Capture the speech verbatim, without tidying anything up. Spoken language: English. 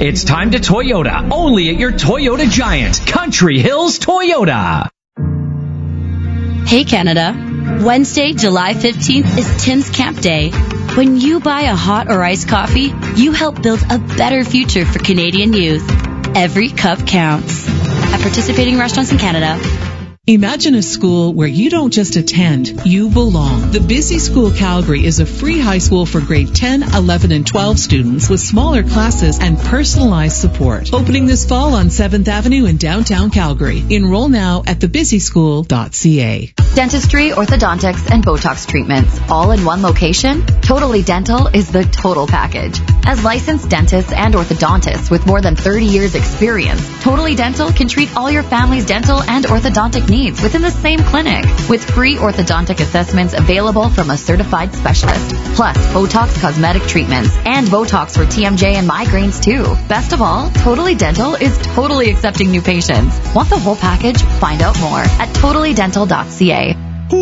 It's time to Toyota, only at your Toyota Giant, Country Hills Toyota. Hey Canada, Wednesday, July fifteenth is Tim's Camp Day. When you buy a hot or iced coffee, you help build a better future for Canadian youth. Every cup counts. At participating restaurants in Canada. Imagine a school where you don't just attend, you belong. The Busy School Calgary is a free high school for grade ten, eleven, and twelve students with smaller classes and personalized support. Opening this fall on seventh Avenue in downtown Calgary. Enroll now at the busy school dot c a. Dentistry, orthodontics, and Botox treatments, all in one location? Totally Dental is the total package. As licensed dentists and orthodontists with more than thirty years experience, Totally Dental can treat all your family's dental and orthodontic needs within the same clinic, with free orthodontic assessments available from a certified specialist, plus Botox cosmetic treatments and Botox for T M J and migraines too. Best of all, Totally Dental is totally accepting new patients. Want the whole package? Find out more at totally dental dot c a.